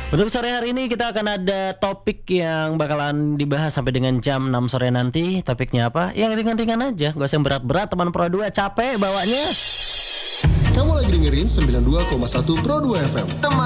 Untuk sore hari ini kita akan ada topik yang bakalan dibahas sampai dengan jam 6 sore nanti. Topiknya apa? Yang ringan-ringan aja, gak usah yang berat-berat. Teman Pro 2 capek bawanya. Kamu lagi dengerin 92,1 Pro 2 FM.